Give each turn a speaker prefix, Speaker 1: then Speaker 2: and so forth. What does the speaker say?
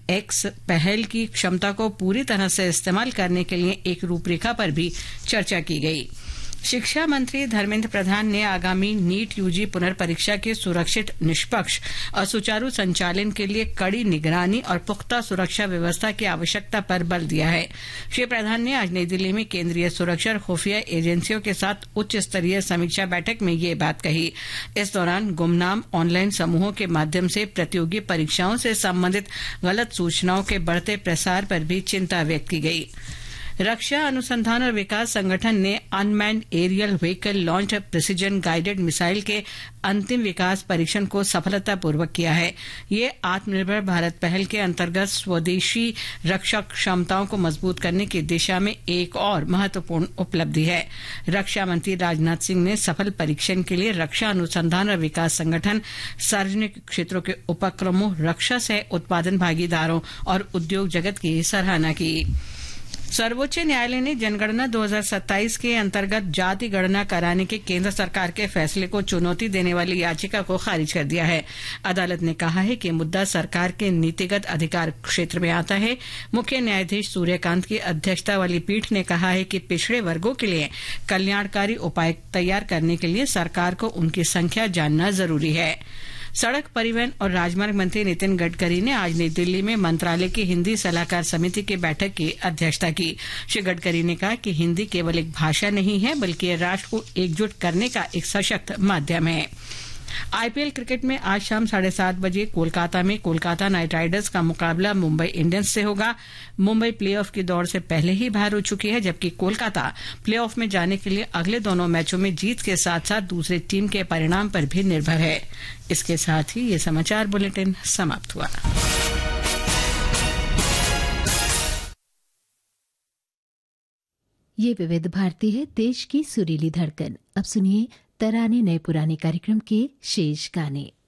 Speaker 1: X पहल की क्षमता को पूरी तरह से इस्तेमाल करने के लिए एक रूपरेखा पर भी चर्चा की गई। शिक्षा मंत्री धर्मेंद्र प्रधान ने आगामी नीट यूजी पुनर्परीक्षा के सुरक्षित, निष्पक्ष और सुचारू संचालन के लिए कड़ी निगरानी और पुख्ता सुरक्षा व्यवस्था की आवश्यकता पर बल दिया है। श्री प्रधान ने आज नई दिल्ली में केंद्रीय सुरक्षा और खुफिया एजेंसियों के साथ उच्च स्तरीय समीक्षा बैठक में ये बात कही। इस दौरान गुमनाम ऑनलाइन समूहों के माध्यम से प्रतियोगी परीक्षाओं से संबंधित गलत सूचनाओं के बढ़ते प्रसार पर भी चिंता व्यक्त की गई। रक्षा अनुसंधान और विकास संगठन ने unmanned aerial vehicle launch precision guided missile के अंतिम विकास परीक्षण को सफलतापूर्वक किया है। ये आत्मनिर्भर भारत पहल के अंतर्गत स्वदेशी रक्षा क्षमताओं को मजबूत करने की दिशा में एक और महत्वपूर्ण उपलब्धि है। रक्षा मंत्री राजनाथ सिंह ने सफल परीक्षण के लिए रक्षा अनुसंधान और विकास संगठन, सार्वजनिक क्षेत्रों के उपक्रमों, रक्षा सह उत्पादन भागीदारों और उद्योग जगत की सराहना की। सर्वोच्च न्यायालय ने जनगणना 2027 के अंतर्गत जाति गणना कराने के केंद्र सरकार के फैसले को चुनौती देने वाली याचिका को खारिज कर दिया है। अदालत ने कहा है कि मुद्दा सरकार के नीतिगत अधिकार क्षेत्र में आता है। मुख्य न्यायाधीश सूर्यकांत की अध्यक्षता वाली पीठ ने कहा है कि पिछड़े वर्गों के लिए कल्याणकारी उपाय तैयार करने के लिए सरकार को उनकी संख्या जानना जरूरी है। सड़क परिवहन और राजमार्ग मंत्री नितिन गडकरी ने आज नई दिल्ली में मंत्रालय की हिंदी सलाहकार समिति की बैठक की अध्यक्षता की। श्री गडकरी ने कहा कि हिंदी केवल एक भाषा नहीं है, बल्कि ये राष्ट्र को एकजुट करने का एक सशक्त माध्यम है। आईपीएल क्रिकेट में आज शाम 7:30 बजे कोलकाता में कोलकाता नाइट राइडर्स का मुकाबला मुंबई इंडियंस से होगा। मुंबई प्लेऑफ की दौड़ से पहले ही बाहर हो चुकी है, जबकि कोलकाता प्लेऑफ में जाने के लिए अगले दोनों मैचों में जीत के साथ साथ दूसरी टीम के परिणाम पर भी निर्भर है। इसके साथ ही ये समाचार बुलेटिन समाप्त हुआ।
Speaker 2: ये विविध भारती है, देश की सुरीली धड़कन। अब सुनिए तराने नए पुराने कार्यक्रम के शेष गाने।